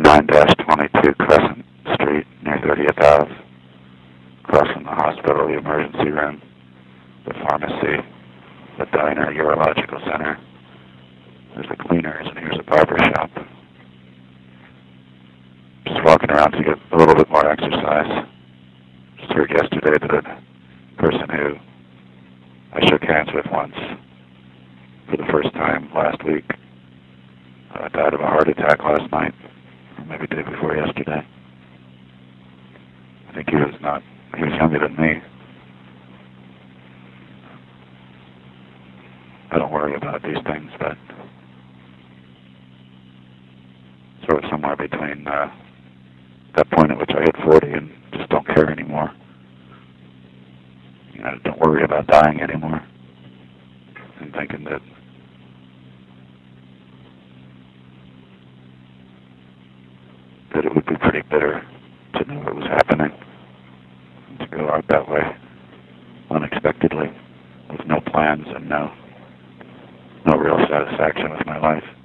9-22 Crescent Street near 30th Ave, across from the hospital, the emergency room, the pharmacy, the diner, urological center. There's the cleaners, and here's a barber shop. Just walking around to get a little bit more exercise. Just heard yesterday that a person who I shook hands with once for the first time last week died of a heart attack last night, or maybe the day before yesterday. I think he was younger than me. I don't worry about these things, but sort of somewhere between that point at which I hit 40 and just don't care anymore. You know, don't worry about dying anymore. And thinking that it would be pretty bitter to know it was happening, and to go out that way unexpectedly with no plans and no real satisfaction with my life.